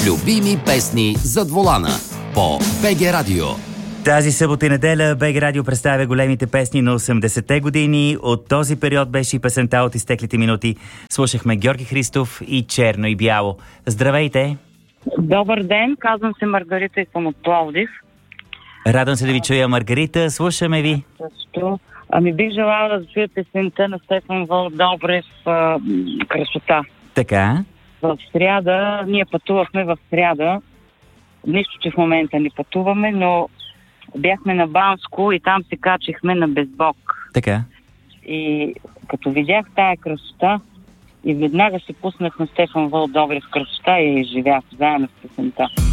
Любими песни зад волана по БГ Радио. Тази събота и неделя БГ Радио представя големите песни на 80-те години. От този период беше и песента от изтеклите минути. Слушахме Георги Христов и Черно и бяло. Здравейте! Добър ден, казвам се Маргарита и съм от Пловдив. Радвам се да ви чуя, Маргарита. Слушаме ви. Също. Бих желала да чуя песента на Стефан Вълдобрев "Красота". Така. В сряда, ние пътувахме в сряда. Нищо, че в момента не пътуваме, но бяхме на Банско и там се качихме на Безбог. Така. И като видях тая красота, и веднага се пуснах на Стефан Вълдобрев "Красота" и живях заедно с песента.